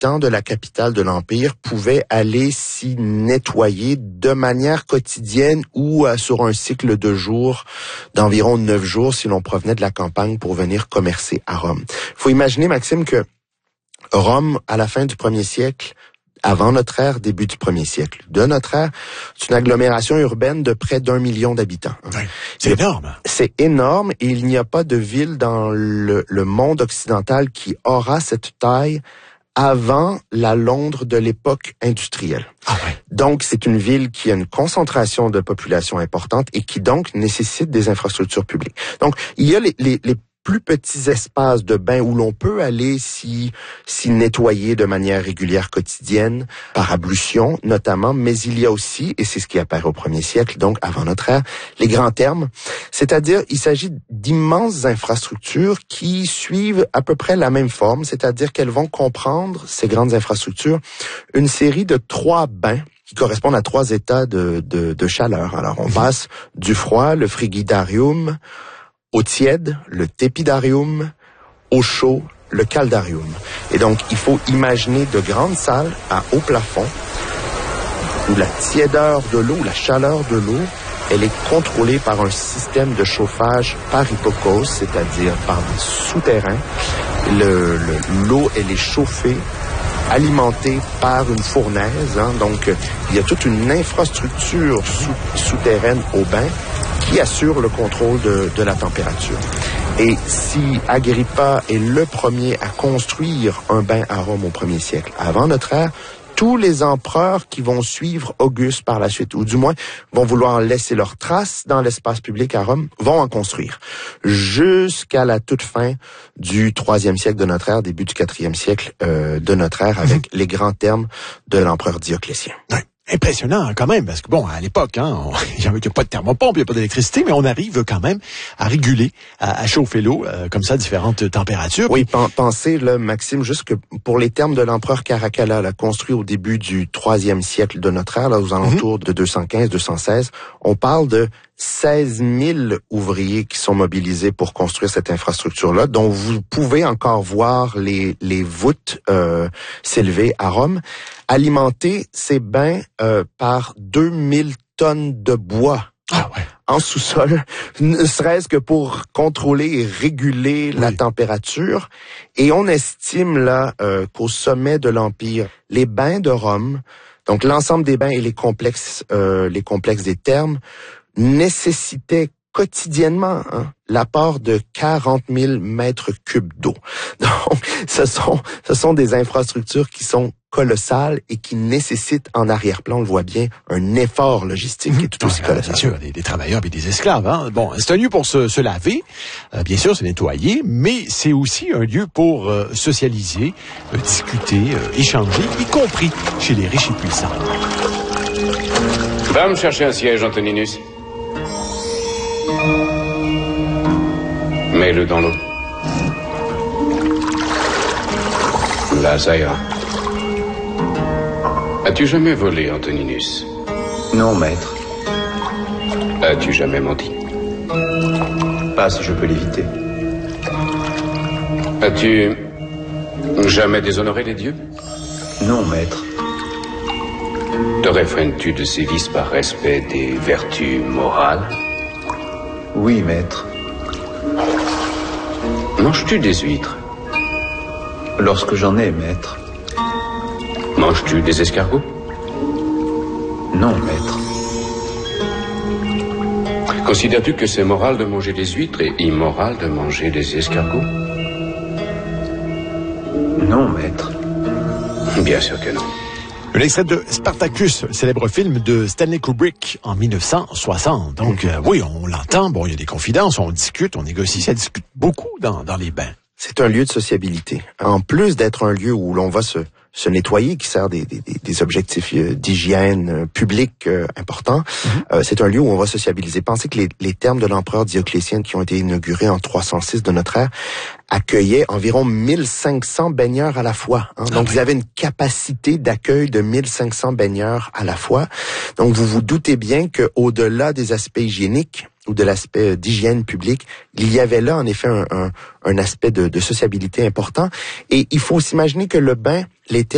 habitants de la capitale de l'Empire pouvaient aller s'y nettoyer de manière quotidienne ou sur un cycle de jours, d'environ 9 jours si l'on provenait de la campagne pour venir commercer à Rome. Il faut imaginer, Maxime, que Rome, à la fin du 1er siècle, avant notre ère, début du 1er siècle de notre ère, c'est une agglomération urbaine de près d'1 million d'habitants. Oui, c'est énorme. C'est énorme et il n'y a pas de ville dans le monde occidental qui aura cette taille avant la Londres de l'époque industrielle. Ah ouais. Donc, c'est une ville qui a une concentration de population importante et qui donc nécessite des infrastructures publiques. Donc, il y a les plus petits espaces de bain où l'on peut aller s'y nettoyer de manière régulière quotidienne, par ablution notamment, mais il y a aussi, et c'est ce qui apparaît au 1er siècle, donc avant notre ère, les grands thermes, c'est-à-dire il s'agit d'immenses infrastructures qui suivent à peu près la même forme, c'est-à-dire qu'elles vont comprendre, ces grandes infrastructures, une série de 3 bains qui correspondent à 3 états de chaleur. Alors on passe du froid, le frigidarium, au tiède, le tepidarium, au chaud, le caldarium. Et donc, il faut imaginer de grandes salles à haut plafond où la tiédeur de l'eau, la chaleur de l'eau, elle est contrôlée par un système de chauffage par hypocauste, c'est-à-dire par des souterrains. L'eau, elle est chauffée, alimentée par une fournaise. Donc, il y a toute une infrastructure souterraine au bain qui assure le contrôle de la température. Et si Agrippa est le premier à construire un bain à Rome au 1er siècle avant notre ère, tous les empereurs qui vont suivre Auguste par la suite, ou du moins vont vouloir laisser leurs traces dans l'espace public à Rome, vont en construire. Jusqu'à la toute fin du 3e siècle de notre ère, début du 4e siècle de notre ère, avec les grands thermes de l'empereur Dioclétien. Oui. Impressionnant quand même, parce que bon, à l'époque, il n'y a pas de thermopompe, il n'y a pas d'électricité, mais on arrive quand même à réguler, à chauffer l'eau, comme ça, à différentes températures. Oui, pensez, là, Maxime, juste que pour les termes de l'empereur Caracalla, là, construit au début du 3e siècle de notre ère, là, aux alentours de 215-216, on parle de 16 000 ouvriers qui sont mobilisés pour construire cette infrastructure-là, dont vous pouvez encore voir les voûtes s'élever à Rome, alimenter ces bains par 2000 tonnes de bois. Ah ouais. En sous-sol, ne serait-ce que pour contrôler et réguler la température. Et on estime là qu'au sommet de l'Empire, les bains de Rome, donc l'ensemble des bains et les complexes des thermes, nécessitaient quotidiennement l'apport de 40 000 mètres cubes d'eau. Donc, ce sont des infrastructures qui sont colossales et qui nécessitent en arrière-plan, on le voit bien, un effort logistique qui est tout aussi colossal. Bien sûr, des travailleurs et des esclaves. Bon, c'est un lieu pour se laver, bien sûr, se nettoyer, mais c'est aussi un lieu pour socialiser, discuter, échanger, y compris chez les riches et puissants. Va me chercher un siège, Antoninus. Mets-le dans l'eau. Là, ça ira. As-tu jamais volé, Antoninus? Non, maître. As-tu jamais menti? Pas si je peux l'éviter. As-tu jamais déshonoré les dieux? Non, maître. Te réfrènes-tu de ces vices par respect des vertus morales? Oui, maître. Manges-tu des huîtres? Lorsque j'en ai, maître. Manges-tu des escargots? Non, maître. Considères-tu que c'est moral de manger des huîtres et immoral de manger des escargots? Non, maître. Bien sûr que non. Un extrait de Spartacus, célèbre film de Stanley Kubrick en 1960. Donc, oui, on l'entend. Bon, il y a des confidences, on discute, on négocie. Ça discute beaucoup dans les bains. C'est un lieu de sociabilité. En plus d'être un lieu où l'on va se nettoyer, qui sert des objectifs d'hygiène publique importants, c'est un lieu où on va sociabiliser. Pensez que les thermes de l'empereur Dioclétien qui ont été inaugurés en 306 de notre ère accueillaient environ 1500 baigneurs à la fois. Donc, ils avaient une capacité d'accueil de 1500 baigneurs à la fois. Donc, vous vous doutez bien que au-delà des aspects hygiéniques ou de l'aspect d'hygiène publique, il y avait là, en effet, un aspect de sociabilité important. Et il faut s'imaginer que le bain, les